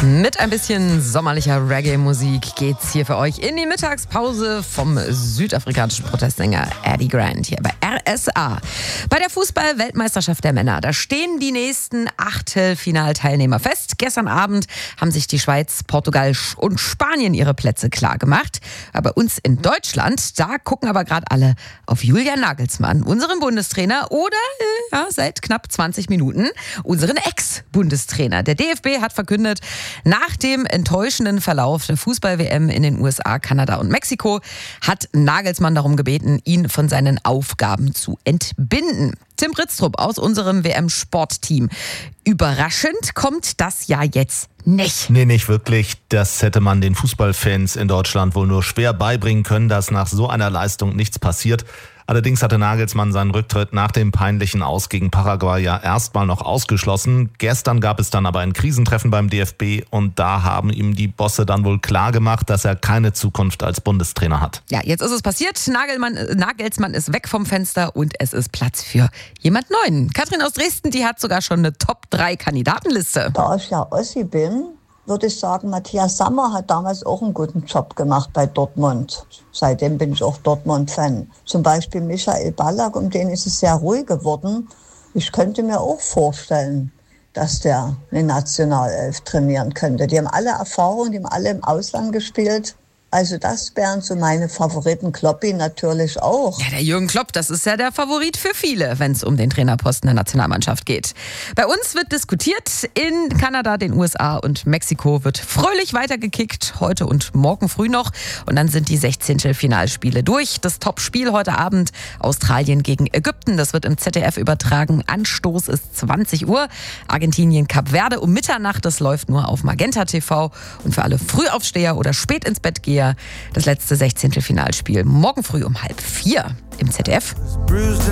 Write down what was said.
Mit ein bisschen sommerlicher Reggae-Musik geht's hier für euch in die Mittagspause vom südafrikanischen Protestsänger Eddie Grant hier bei RSA. Bei der Fußball-Weltmeisterschaft der Männer, da stehen die nächsten Achtelfinalteilnehmer fest. Gestern Abend haben sich die Schweiz, Portugal und Spanien ihre Plätze klar gemacht. Aber bei uns in Deutschland, da gucken aber gerade alle auf Julian Nagelsmann, unseren Bundestrainer oder seit knapp 20 Minuten unseren Ex-Bundestrainer. Der DFB hat verkündet, nach dem enttäuschenden Verlauf der Fußball-WM in den USA, Kanada und Mexiko hat Nagelsmann darum gebeten, ihn von seinen Aufgaben zu entbinden. Tim Britztrup aus unserem WM-Sportteam. Überraschend kommt das ja jetzt nicht. Nee, nicht wirklich. Das hätte man den Fußballfans in Deutschland wohl nur schwer beibringen können, dass nach so einer Leistung nichts passiert. Allerdings hatte Nagelsmann seinen Rücktritt nach dem peinlichen Aus gegen Paraguay ja erstmal noch ausgeschlossen. Gestern gab es dann aber ein Krisentreffen beim DFB und da haben ihm die Bosse dann wohl klar gemacht, dass er keine Zukunft als Bundestrainer hat. Ja, jetzt ist es passiert. Nagelsmann ist weg vom Fenster und es ist Platz für jemand Neuen. Katrin aus Dresden, die hat sogar schon eine Top-3-Kandidatenliste. Da ich ja Ossi bin, würde ich sagen, Matthias Sammer hat damals auch einen guten Job gemacht bei Dortmund. Seitdem bin ich auch Dortmund-Fan. Zum Beispiel Michael Ballack, um den ist es sehr ruhig geworden. Ich könnte mir auch vorstellen, dass der eine Nationalelf trainieren könnte. Die haben alle Erfahrung, die haben alle im Ausland gespielt. Also das wären so meine Favoriten. Kloppi natürlich auch. Ja, der Jürgen Klopp, das ist ja der Favorit für viele, wenn es um den Trainerposten der Nationalmannschaft geht. Bei uns wird diskutiert. In Kanada, den USA und Mexiko wird fröhlich weitergekickt. Heute und morgen früh noch. Und dann sind die 16. Finalspiele durch. Das Topspiel heute Abend Australien gegen Ägypten. Das wird im ZDF übertragen. Anstoß ist 20 Uhr. Argentinien, Kap Verde um Mitternacht. Das läuft nur auf Magenta TV. Und für alle Frühaufsteher oder spät ins Bett geher das letzte 16. Finalspiel morgen früh um 3:30 im ZDF.